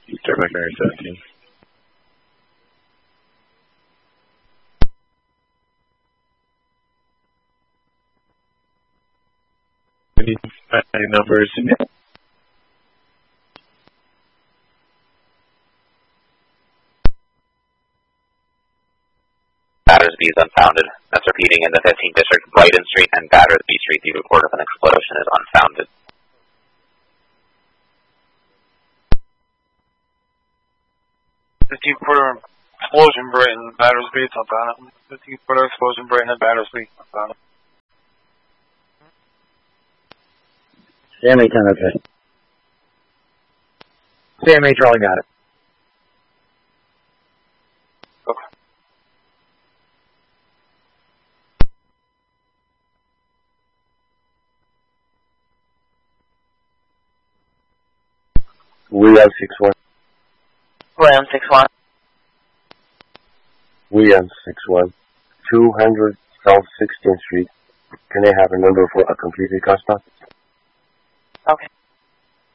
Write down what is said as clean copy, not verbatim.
Eastern McNary 17. Any numbers? Battersby is unfounded. That's repeating in the 15th District, Brighton Street and Battersby Street. The report of an explosion is unfounded. The Q4 explosion, Brighton, Battersby, it's unfounded. The Q4 explosion, Brighton and Battersby, unfounded. Sammy Tennessee. Sammy Charlie got it. Okay. William 6-1. William 6-1. William 6-1. 200 South 16th Street. Can I have a number for a complete recall stop? Okay.